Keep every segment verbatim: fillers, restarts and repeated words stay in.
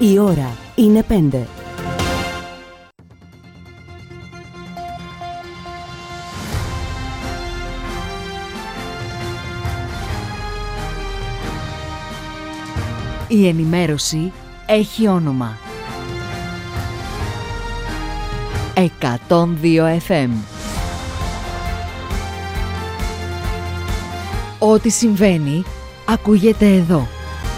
Η ώρα είναι πέντε. Η ενημέρωση έχει όνομα. εκατόν δύο εφ εμ. Ό,τι συμβαίνει, ακούγεται εδώ.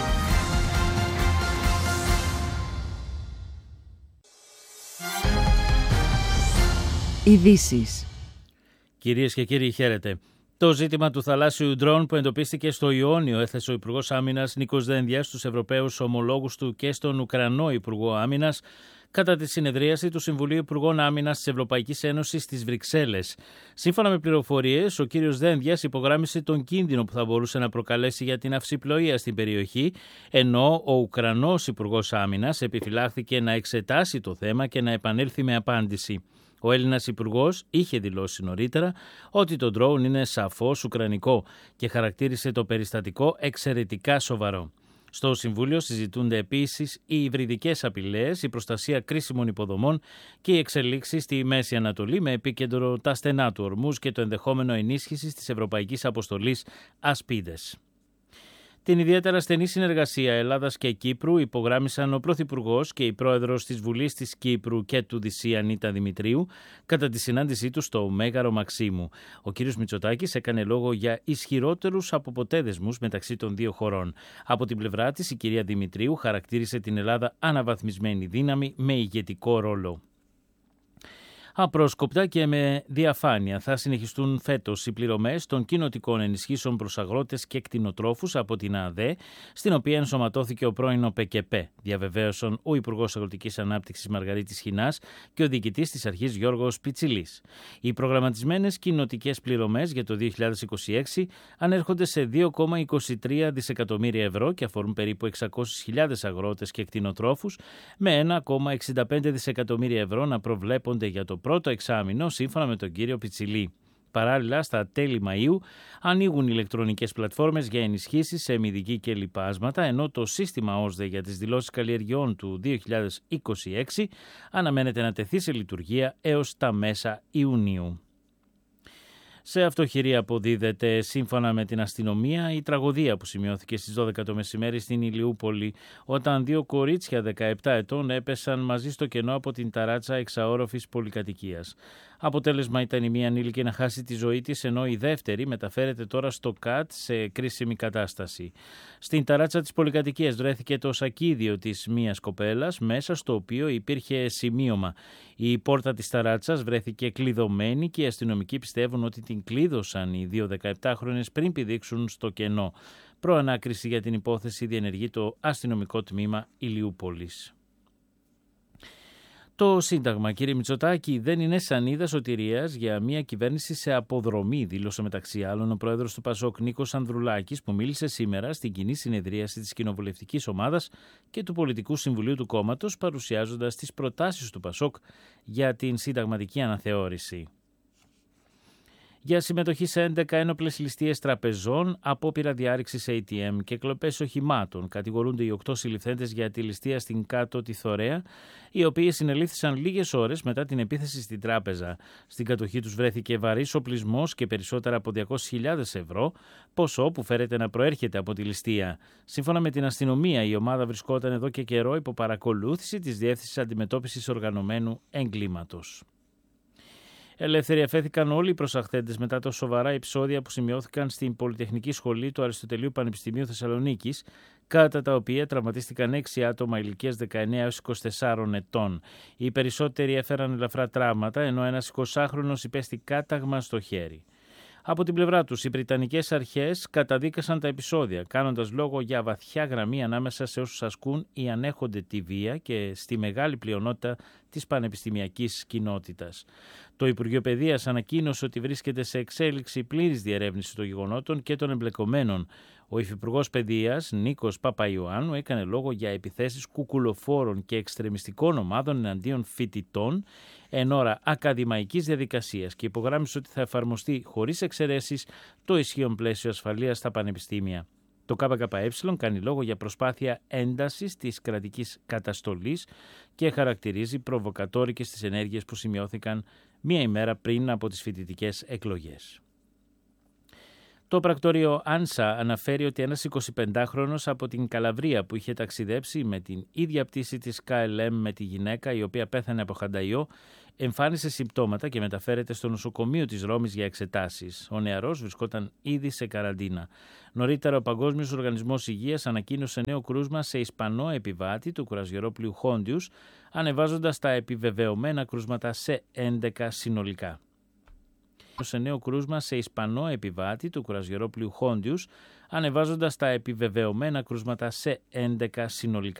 Ειδήσεις. Κυρίες και κύριοι, χαίρετε. Το ζήτημα του θαλάσσιου ντρόουν που εντοπίστηκε στο Ιόνιο έθεσε ο Υπουργός Άμυνας Νίκος Δένδιας στους Ευρωπαίους ομολόγους του και στον Ουκρανό Υπουργό Άμυνας κατά τη συνεδρίαση του Συμβουλίου Υπουργών Άμυνας της Ευρωπαϊκής Ένωσης στις Βρυξέλλες. Σύμφωνα με πληροφορίες, ο κύριος Δένδιας υπογράμμισε τον κίνδυνο που θα μπορούσε να προκαλέσει για την αυσιπλοεία στην περιοχή, ενώ ο Ουκρανός Υπουργός Άμυνας επιφυλάχθηκε να εξετάσει το θέμα και να επανέλθει με απάντηση. Ο Έλληνας Υπουργός είχε δηλώσει νωρίτερα ότι το ντρόουν είναι σαφώς ουκρανικό και χαρακτήρισε το περιστατικό εξαιρετικά σοβαρό. Στο Συμβούλιο συζητούνται επίσης οι υβριδικές απειλές, η προστασία κρίσιμων υποδομών και οι εξελίξεις στη Μέση Ανατολή με επίκεντρο τα στενά του Ορμούζ και το ενδεχόμενο ενίσχυσης της Ευρωπαϊκής Αποστολής Ασπίδες. Την ιδιαίτερα στενή συνεργασία Ελλάδας και Κύπρου υπογράμμισαν ο Πρωθυπουργός και η Πρόεδρος της Βουλής της Κύπρου και του Δυσσή Ανίτα Δημητρίου κατά τη συνάντησή τους στο Μέγαρο Μαξίμου. Ο κ. Μητσοτάκης έκανε λόγο για ισχυρότερους από ποτέ δεσμούς μεταξύ των δύο χωρών. Από την πλευρά της, η κυρία Δημητρίου χαρακτήρισε την Ελλάδα αναβαθμισμένη δύναμη με ηγετικό ρόλο. Απρόσκοπτα και με διαφάνεια θα συνεχιστούν φέτος οι πληρωμές των κοινοτικών ενισχύσεων προς αγρότες και κτηνοτρόφους από την ΑΔΕ, στην οποία ενσωματώθηκε ο πρώην ΟΠΕΚΕΠΕ, διαβεβαίωσαν ο Υπουργός Αγροτικής Ανάπτυξης Μαργαρίτης Χινάς και ο διοικητής της αρχής Γιώργος Πιτσιλής. Οι προγραμματισμένες κοινοτικές πληρωμές για το δύο χιλιάδες είκοσι έξι ανέρχονται σε δύο κόμμα είκοσι τρία δισεκατομμύρια ευρώ και αφορούν περίπου εξακόσιες χιλιάδες αγρότες και κτηνοτρόφους, με ένα κόμμα εξήντα πέντε δισεκατομμύρια ευρώ να προβλέπονται για το πρώτο εξάμηνο, σύμφωνα με τον κύριο Πιτσιλή. Παράλληλα, στα τέλη Μαΐου ανοίγουν ηλεκτρονικές πλατφόρμες για ενισχύσεις σε μηδική και λιπάσματα, ενώ το σύστημα ΟΣΔΕ για τις δηλώσεις καλλιεργειών του δύο χιλιάδες είκοσι έξι αναμένεται να τεθεί σε λειτουργία έως τα μέσα Ιουνίου. Σε αυτοχειρή αποδίδεται, σύμφωνα με την αστυνομία, η τραγωδία που σημειώθηκε στις δώδεκα το μεσημέρι στην Ηλιούπολη, όταν δύο κορίτσια δεκαεπτά ετών έπεσαν μαζί στο κενό από την ταράτσα εξαόροφης πολυκατοικίας. Αποτέλεσμα ήταν η μία ανήλικη να χάσει τη ζωή της, ενώ η δεύτερη μεταφέρεται τώρα στο ΚΑΤ σε κρίσιμη κατάσταση. Στην ταράτσα της πολυκατοικίας βρέθηκε το σακίδιο της μίας κοπέλας, μέσα στο οποίο υπήρχε σημείωμα. Η πόρτα της ταράτσας βρέθηκε κλειδωμένη και οι αστυνομικοί πιστεύουν ότι την κλείδωσαν οι δύο δεκαεπτάχρονες πριν πηδήξουν στο κενό. Προανάκριση για την υπόθεση διενεργεί το αστυνομικό τμήμα Ηλιούπολης. Το Σύνταγμα, κύριε Μητσοτάκη, δεν είναι σανίδα σωτηρίας για μια κυβέρνηση σε αποδρομή, δήλωσε μεταξύ άλλων ο πρόεδρος του ΠΑΣΟΚ Νίκος Ανδρουλάκης, που μίλησε σήμερα στην κοινή συνεδρίαση της κοινοβουλευτικής ομάδας και του Πολιτικού Συμβουλίου του κόμματος, παρουσιάζοντας τις προτάσεις του ΠΑΣΟΚ για την συνταγματική αναθεώρηση. Για συμμετοχή σε έντεκα ένοπλες ληστείες τραπεζών, απόπειρα διάρρηξης έι τι εμ και κλοπές οχημάτων κατηγορούνται οι οκτώ συλληφθέντες για τη ληστεία στην Κάτω τη Θωρέα, οι οποίοι συνελήφθησαν λίγες ώρες μετά την επίθεση στην τράπεζα. Στην κατοχή τους βρέθηκε βαρύς οπλισμός και περισσότερα από διακόσιες χιλιάδες ευρώ, ποσό που φέρεται να προέρχεται από τη ληστεία. Σύμφωνα με την αστυνομία, η ομάδα βρισκόταν εδώ και καιρό υπό παρακολούθηση της Διεύθυνσης Αντιμετώπισης Οργανωμένου Εγκλήματος. Ελεύθεροι αφέθηκαν όλοι οι προσαχθέντες μετά τα σοβαρά επεισόδια που σημειώθηκαν στην Πολυτεχνική Σχολή του Αριστοτελείου Πανεπιστημίου Θεσσαλονίκης, κατά τα οποία τραυματίστηκαν έξι άτομα ηλικίας δεκαεννέα έως είκοσι τεσσάρων ετών. Οι περισσότεροι έφεραν ελαφρά τραύματα, ενώ ένας εικοσάχρονος υπέστη κάταγμα στο χέρι. Από την πλευρά τους, οι Βρετανικές αρχές καταδίκασαν τα επεισόδια, κάνοντας λόγο για βαθιά γραμμή ανάμεσα σε όσους ασκούν ή ανέχονται τη βία και στη μεγάλη πλειονότητα της πανεπιστημιακής κοινότητας. Το Υπουργείο Παιδείας ανακοίνωσε ότι βρίσκεται σε εξέλιξη πλήρης διερεύνηση των γεγονότων και των εμπλεκομένων. Ο Υφυπουργός Παιδείας, Νίκος Παπαϊωάννου, έκανε λόγο για επιθέσεις κουκουλοφόρων και εξτρεμιστικών ομάδων εναντίον φοιτητών εν ώρα ακαδημαϊκής διαδικασίας και υπογράμμισε ότι θα εφαρμοστεί χωρίς εξαιρέσεις το ισχύον πλαίσιο ασφαλείας στα πανεπιστήμια. Το ΚΚΕ κάνει λόγο για προσπάθεια έντασης της κρατικής καταστολής και χαρακτηρίζει προβοκατόρικες τις ενέργειες που σημειώθηκαν μία ημέρα πριν από τις φοιτητικές εκλογές. Το πρακτορείο Άνσα αναφέρει ότι ένας εικοσιπεντάχρονος από την Καλαβρία που είχε ταξιδέψει με την ίδια πτήση της Κ Λ Μ με τη γυναίκα η οποία πέθανε από χανταϊό εμφάνισε συμπτώματα και μεταφέρεται στο νοσοκομείο της Ρώμης για εξετάσεις. Ο νεαρός βρισκόταν ήδη σε καραντίνα. Νωρίτερα ο Παγκόσμιος Οργανισμός Υγείας ανακοίνωσε νέο κρούσμα σε Ισπανό επιβάτη του κουρασγερόπλοιου Χόντιους, ανεβάζοντας τα επιβεβαιωμένα κρούσματα σε έντεκα συνολικά. Σε νέο κρούσμα σε Ισπανό επιβάτη του κουρασγερόπλοιου Χόντιους, ανεβάζοντας τα επιβεβαιωμένα κρούσματα σε έντεκα συνολικά.